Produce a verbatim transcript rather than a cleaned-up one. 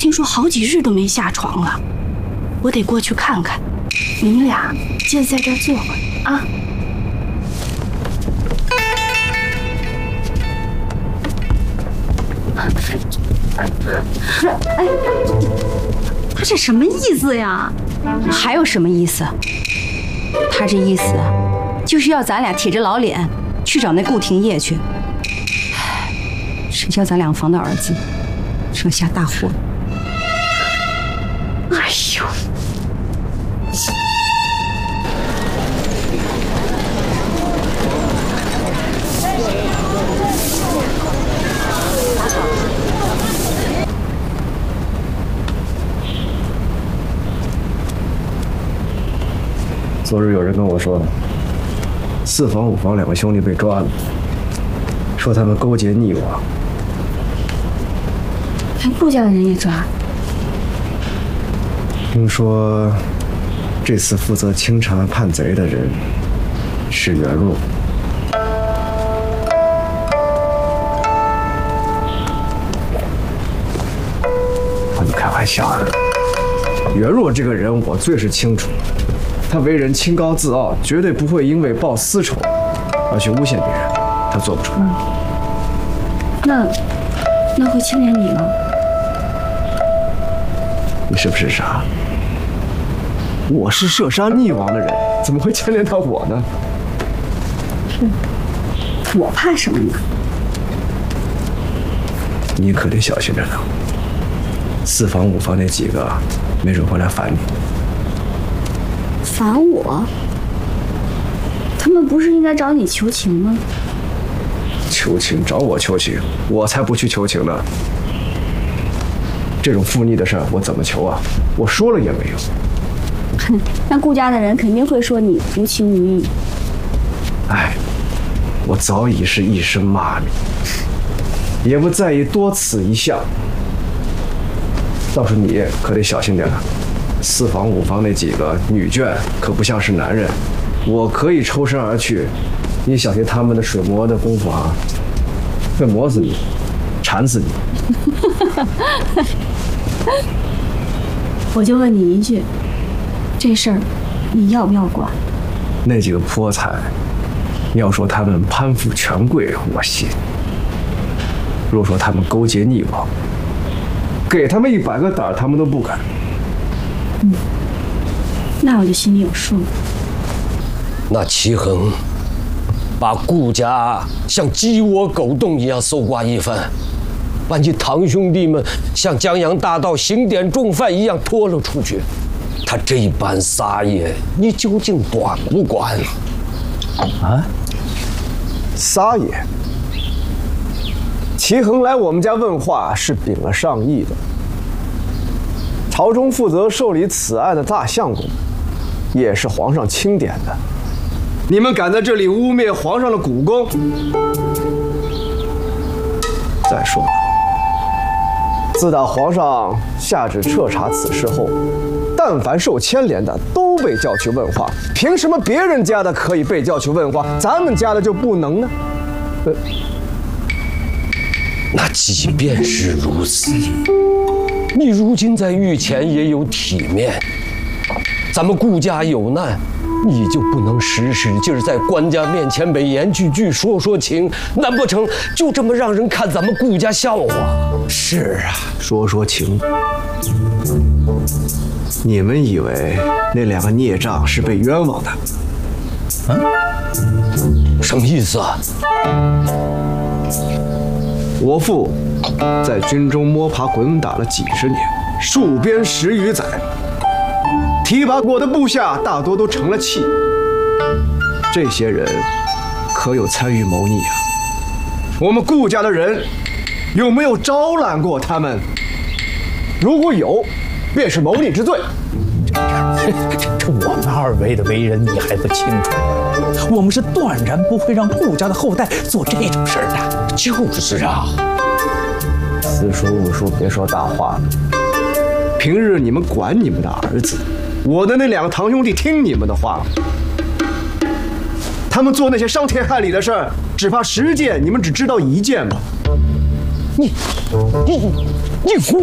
听说好几日都没下床了，我得过去看看。你们俩接着在这儿坐会儿啊。 哎，他这什么意思呀？ 还有什么意思？他这意思就是要咱俩铁着老脸去找那顾廷烨去。谁叫咱两房的儿子惹下大祸？ 哎呦！ 昨日有人跟我说，四房五房两个兄弟被抓了，说他们勾结逆王。 连顾家的人也抓？ 听说这次负责清查叛贼的人是袁若。和你开玩笑的，袁若这个人我最是清楚。他为人清高自傲，绝对不会因为报私仇而去诬陷别人，他做不出来。 嗯、那那会牵连你吗？ 你是不是傻？我是涉杀逆王的人，怎么会牵连到我呢？ 是，我怕什么呢？ 你可得小心着呢。四房五房那几个，没准会来烦你。 烦我？他们不是应该找你求情吗？ 求情？找我求情？我才不去求情呢！这种负逆的事儿，我怎么求啊？我说了也没用。 哼，那顾家的人肯定会说你无情无义。 哎，我早已是一声骂名，也不在意多此一项。倒是你可得小心点了。四房五房那几个女眷可不像是男人，我可以抽身而去，你小心他们的水磨的功夫啊，会磨死你，缠死你。 我就问你一句，这事儿你要不要管？ 那几个泼财，要说他们攀附权贵，我信；若说他们勾结逆王，给他们一百个胆，他们都不敢。 嗯，那我就心里有数了。 那齐衡把顾家像鸡窝狗洞一样搜刮一番，把你堂兄弟们像江洋大盗、刑点重犯一样拖了出去，他这般撒野，你究竟管不管啊？撒野？齐衡来我们家问话是禀了上意的。朝中负责受理此案的大相公，也是皇上钦点的。你们敢在这里污蔑皇上的股肱？再说了，自打皇上下旨彻查此事后，但凡受牵连的都被叫去问话。凭什么别人家的可以被叫去问话，咱们家的就不能呢？呃， 那即便是如此，你如今在御前也有体面，咱们顾家有难，你就不能时时劲儿在官家面前美言句句说说情？难不成就这么让人看咱们顾家笑话？ 是啊，说说情。你们以为那两个孽障是被冤枉的？ 嗯？什么意思啊？ 我父在军中摸爬滚打了几十年，戍边十余载，提拔过的部下大多都成了器。这些人可有参与谋逆啊？我们顾家的人有没有招揽过他们？如果有，便是谋逆之罪。 这这我们二位的为人你还不清楚？我们是断然不会让顾家的后代做这种事儿的。 就是啊， 此说勿说，别说大话了。平日你们管你们的儿子，我的那两个堂兄弟听你们的话，他们做那些伤天害理的事儿，只怕十件你们只知道一件吧？ 你你你胡